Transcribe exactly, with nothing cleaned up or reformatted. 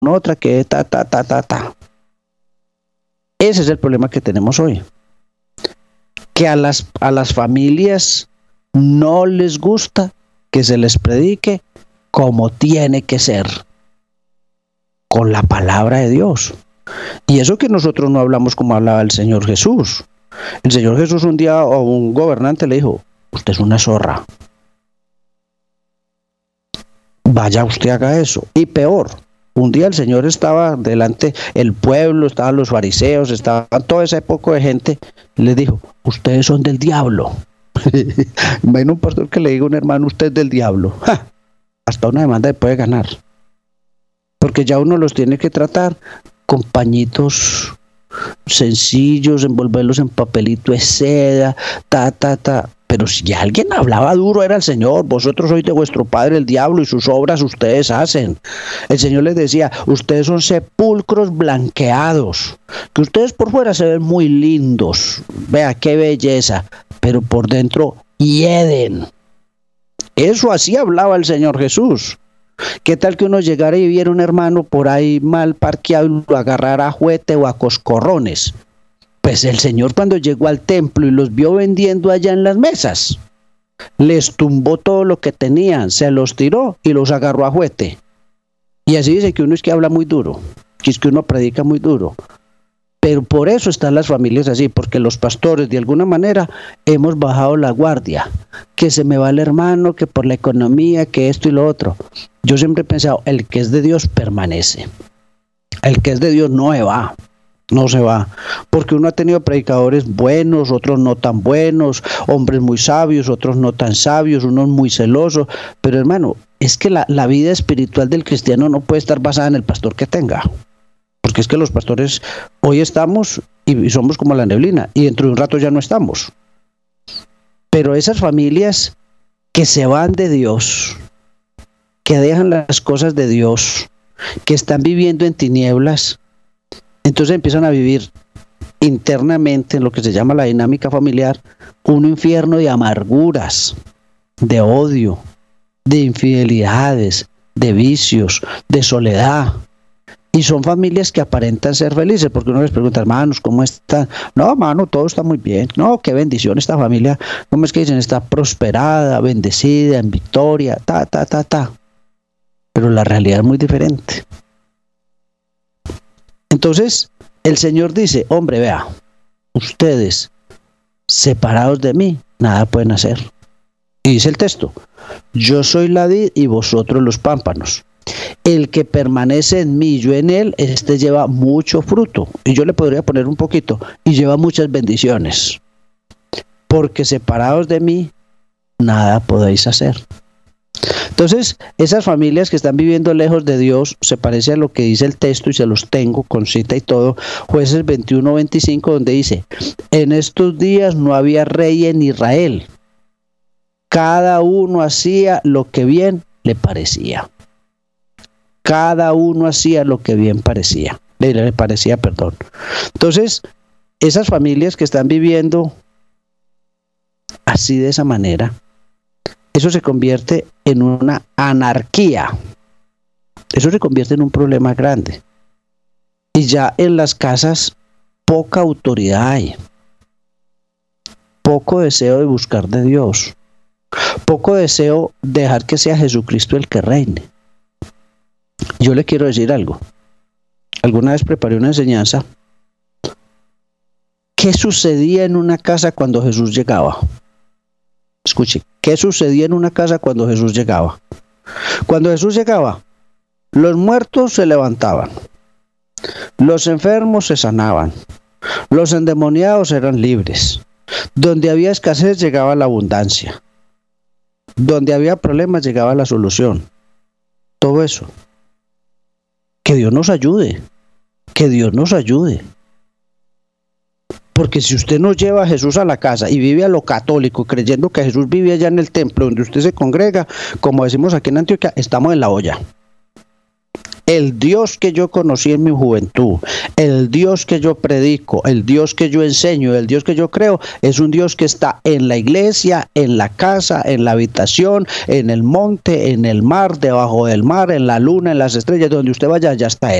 otra que ta, ta, ta, ta, ta. Ese es el problema que tenemos hoy. Que a las, a las familias no les gusta que se les predique como tiene que ser, con la palabra de Dios. Y eso que nosotros no hablamos como hablaba el Señor Jesús. El Señor Jesús un día a un gobernante le dijo: usted es una zorra. Vaya usted, haga eso. Y peor, un día el Señor estaba delante, el pueblo, estaban los fariseos, estaba toda esa época de gente, y le dijo: ustedes son del diablo. Imagina un pastor que le diga a un hermano: usted es del diablo. ¡Ja! Hasta una demanda le puede ganar. Porque ya uno los tiene que tratar con pañitos sencillos, envolverlos en papelito de seda, ta, ta, ta. Pero si alguien hablaba duro era el Señor: vosotros sois de vuestro padre el diablo y sus obras ustedes hacen. El Señor les decía: ustedes son sepulcros blanqueados, que ustedes por fuera se ven muy lindos, vea qué belleza, pero por dentro hieden. Eso así hablaba el Señor Jesús. ¿Qué tal que uno llegara y viera un hermano por ahí mal parqueado y lo agarrara a juguete o a coscorrones? Pues el Señor, cuando llegó al templo y los vio vendiendo allá en las mesas, les tumbó todo lo que tenían, se los tiró y los agarró a juguete. Y así dice que uno es que habla muy duro, que es que uno predica muy duro. Pero por eso están las familias así, porque los pastores de alguna manera hemos bajado la guardia, que se me va el hermano, que por la economía, que esto y lo otro. Yo siempre he pensado: el que es de Dios permanece, el que es de Dios no se va, no se va, porque uno ha tenido predicadores buenos, otros no tan buenos, hombres muy sabios, otros no tan sabios, unos muy celosos, pero hermano, es que la, la vida espiritual del cristiano no puede estar basada en el pastor que tenga. Porque es que los pastores hoy estamos y somos como la neblina, y dentro de un rato ya no estamos. Pero esas familias que se van de Dios, que dejan las cosas de Dios, que están viviendo en tinieblas, entonces empiezan a vivir internamente en lo que se llama la dinámica familiar, un infierno de amarguras, de odio, de infidelidades, de vicios, de soledad. Y son familias que aparentan ser felices, porque uno les pregunta: hermanos, ¿cómo están? No, hermano, todo está muy bien. No, qué bendición esta familia. ¿Cómo es que dicen? Está prosperada, bendecida, en victoria, ta, ta, ta, ta. Pero la realidad es muy diferente. Entonces, el Señor dice: hombre, vea, ustedes, separados de mí, nada pueden hacer. Y dice el texto: yo soy la vid y vosotros los pámpanos. El que permanece en mí, yo en él, este lleva mucho fruto. Y yo le podría poner un poquito: y lleva muchas bendiciones. Porque separados de mí, nada podéis hacer. Entonces, esas familias que están viviendo lejos de Dios, se parece a lo que dice el texto, y se los tengo con cita y todo, Jueces veintiuno veinticinco, donde dice: en estos días no había rey en Israel. Cada uno hacía lo que bien le parecía. Cada uno hacía lo que bien parecía, le, le parecía, perdón. Entonces, esas familias que están viviendo así, de esa manera, eso se convierte en una anarquía. Eso se convierte en un problema grande. Y ya en las casas poca autoridad hay. Poco deseo de buscar de Dios. Poco deseo de dejar que sea Jesucristo el que reine. Yo le quiero decir algo. Alguna vez preparé una enseñanza. ¿Qué sucedía en una casa cuando Jesús llegaba? Escuche, ¿qué sucedía en una casa cuando Jesús llegaba? Cuando Jesús llegaba, los muertos se levantaban, los enfermos se sanaban, los endemoniados eran libres. Donde había escasez llegaba la abundancia. Donde había problemas llegaba la solución. Todo eso. Que Dios nos ayude, que Dios nos ayude. Porque si usted no lleva a Jesús a la casa y vive a lo católico, creyendo que Jesús vive allá en el templo donde usted se congrega, como decimos aquí en Antioquia, estamos en la olla. el Dios que yo conocí en mi juventud, el Dios que yo predico, el Dios que yo enseño, el Dios que yo creo, es un Dios que está en la iglesia, en la casa, en la habitación, en el monte, en el mar, debajo del mar, en la luna, en las estrellas, donde usted vaya, ya está Él.